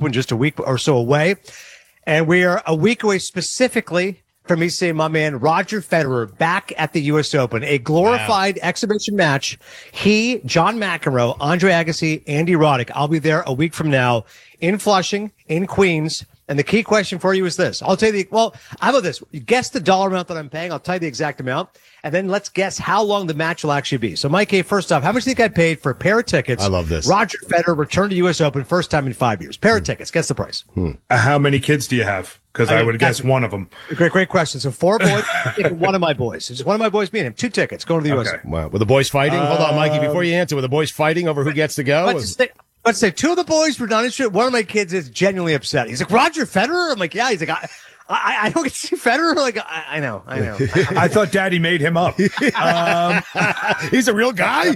Open just a week or so away. And we are a week away specifically from me seeing my man Roger Federer back at the U.S. Open, a glorified exhibition match. He, John McEnroe, Andre Agassi, Andy Roddick. I'll be there a week from now in Flushing, in Queens. And the key question for you is this. I'll tell you how about this? You guess the dollar amount that I'm paying. I'll tell you the exact amount. And then let's guess how long the match will actually be. So, Mike A., first off, how much do you think I paid for a pair of tickets? I love this. Roger Federer returned to U.S. Open, first time in 5 years. Pair of tickets. Guess the price. How many kids do you have? Because I would guess one of them. Great question. So 4 boys, one of my boys. It's one of my boys being him. 2 tickets going to the U.S. Open. Wow. Were the boys fighting? Hold on, Mikey, before you answer. Were the boys fighting over who gets to go? Let's say 2 of the boys were not interested. One of my kids is genuinely upset. He's like, Roger Federer? I'm like, yeah. He's like, I don't get to see Federer. Like, I know. I thought Daddy made him up. He's a real guy.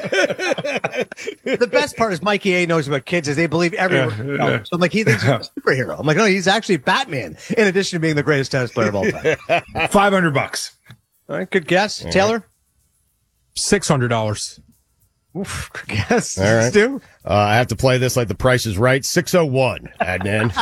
The best part is Mikey A. knows about kids is they believe everyone. So I'm like, he thinks he's a superhero. I'm like, no, he's actually Batman in addition to being the greatest tennis player of all time. $500. All right, good guess. Taylor? $600. Oof, good guess. All right. Stu? I have to play this like the price is right. 601, Adnan.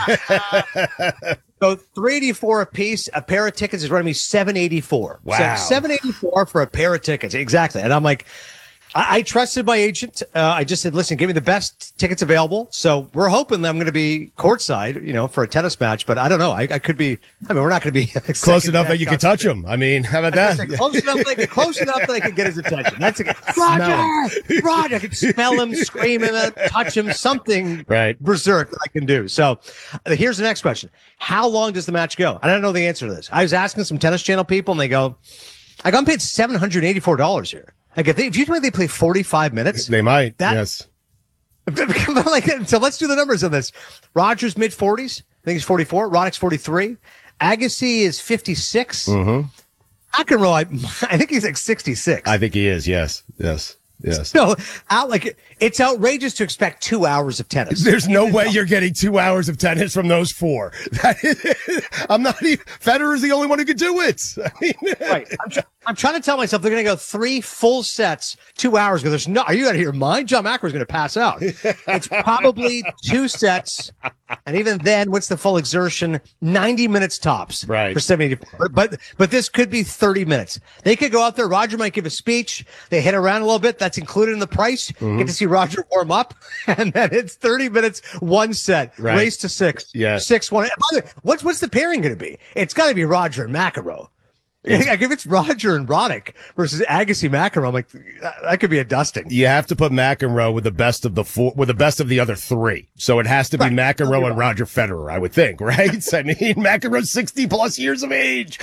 So $384 a piece. A pair of tickets is running me $784. Wow. So $784 for a pair of tickets. Exactly. And I'm like, I trusted my agent. I just said, listen, give me the best tickets available. So we're hoping that I'm going to be courtside, for a tennis match. But I don't know. I could be. I mean, we're not going to be close enough that you can touch him. I mean, how about that? Close enough that I can get his attention. That's it. Roger, I can smell him, scream him, touch him, something berserk that I can do. So here's the next question. How long does the match go? I don't know the answer to this. I was asking some Tennis Channel people, and they go, I'm paid $784 here. Like, if you think they play 45 minutes, they might. Yes. So let's do the numbers on this. Roger's mid 40s. I think he's 44. Roddick's 43. Agassi is 56. McEnroe, I think he's like 66. I think he is. Yes. So, it's outrageous to expect 2 hours of tennis. There's no way you're getting 2 hours of tennis from those 4. I'm not even. Federer's the only one who could do it. Right. I'm trying to tell myself they're going to go 3 full sets, 2 hours. Because are you out of your mind? John McEnroe's going to pass out. It's probably 2 sets. And even then, what's the full exertion? 90 minutes tops. Right. For 74. But this could be 30 minutes. They could go out there. Roger might give a speech. They hit around a little bit. That's included in the price. Get to see Roger warm up. And then it's 30 minutes, 1 set. Right. Race to 6. Yeah. 6-1. By the way, what's the pairing going to be? It's got to be Roger and McEnroe. Like if it's Roger and Roddick versus Agassi McEnroe, I'm like, that could be a dusting. You have to put McEnroe with the best of the 4, with the best of the other 3. So it has to be McEnroe and Roger Federer, I would think, right? I mean, McEnroe's 60 plus years of age.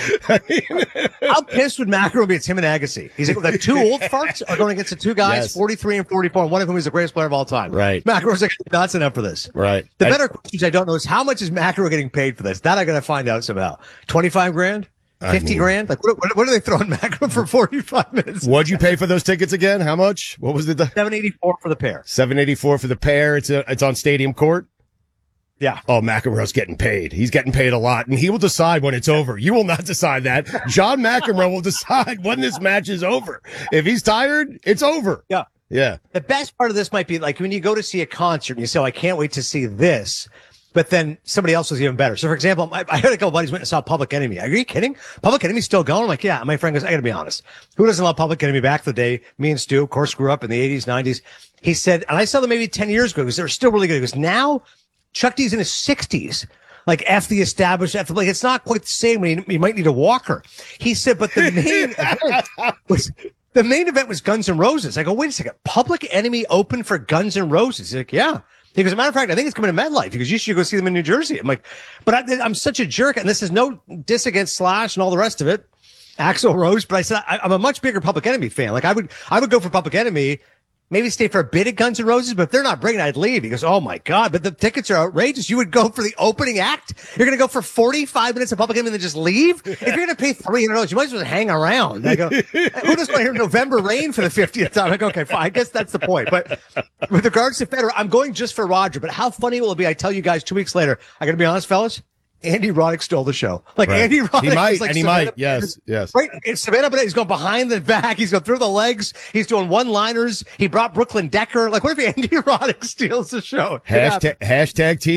How pissed would McEnroe be? It's him and Agassi. He's like, the 2 old farts are going against the 2 guys, 43 and 44, and one of whom is the greatest player of all time. Right. McEnroe's like, that's enough for this. Right. The better questions I don't know is how much is McEnroe getting paid for this? That I got to find out somehow. 25 grand? 50 grand? Like, what are they throwing McEnroe for 45 minutes? What'd you pay for those tickets again? How much? What was the $784 for the pair. $784 for the pair. It's on Stadium Court. Yeah. Oh, McEnroe's getting paid. He's getting paid a lot, and he will decide when it's over. You will not decide that. John McEnroe will decide when this match is over. If he's tired, it's over. Yeah. Yeah. The best part of this might be like when you go to see a concert and you say, I can't wait to see this. But then somebody else was even better. So, for example, I heard a couple buddies went and saw Public Enemy. Are you kidding? Public Enemy's still going? I'm like, yeah. My friend goes, I got to be honest. Who doesn't love Public Enemy? Back in the day, me and Stu, of course, grew up in the 80s, 90s. He said, and I saw them maybe 10 years ago because they were still really good. He goes, now Chuck D's in his 60s. Like F the established, like it's not quite the same when you might need a walker. He said, but the main event was Guns N' Roses. I go, wait a second. Public Enemy open for Guns N' Roses? He's like, yeah. He goes, as a matter of fact, I think it's coming to MetLife. He goes, you should go see them in New Jersey. I'm like, but I'm such a jerk. And this is no diss against Slash and all the rest of it. Axl Rose. But I said, I'm a much bigger Public Enemy fan. Like I would go for Public Enemy, maybe stay for a bit at Guns N' Roses, but if they're not bringing it, I'd leave. He goes, oh my God, but the tickets are outrageous. You would go for the opening act? You're going to go for 45 minutes of Public Enemy and then just leave? If you're going to pay $300, you might as well hang around. I go, who doesn't want to hear November Rain for the 50th time? I go, okay, fine. I guess that's the point. But with regards to Federer, I'm going just for Roger, but how funny will it be? I tell you guys 2 weeks later, I got to be honest, fellas. Andy Roddick stole the show. Like right. Andy Roddick, he might. Yes. Right. It's Savannah Bennett. He's going behind the back. He's going through the legs. He's doing one-liners. He brought Brooklyn Decker. Like, what if Andy Roddick steals the show? Hashtag